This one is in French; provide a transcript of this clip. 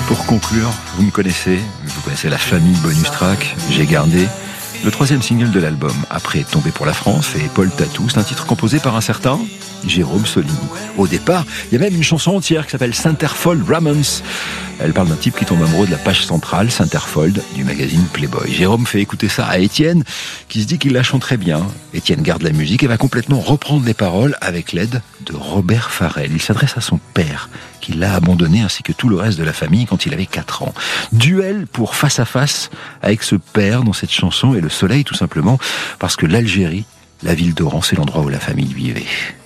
Pour conclure, vous me connaissez, vous connaissez la famille Bonus Track, j'ai gardé le troisième single de l'album, après Tomber pour la France et Paul Tatou. C'est un titre composé par un certain Jérôme Solini. Au départ, il y a même une chanson entière qui s'appelle Centerfold Romance. Elle parle d'un type qui tombe amoureux de la page centrale, Centerfold, du magazine Playboy. Jérôme fait écouter ça à Étienne, qui se dit qu'il la chante très bien. Étienne garde la musique et va complètement reprendre les paroles avec l'aide de Robert Farrell. Il s'adresse à son père, qui l'a abandonné, ainsi que tout le reste de la famille quand il avait 4 ans. Duel pour face à face avec ce père dans cette chanson et le soleil tout simplement, parce que l'Algérie, la ville d'Oran, c'est l'endroit où la famille vivait.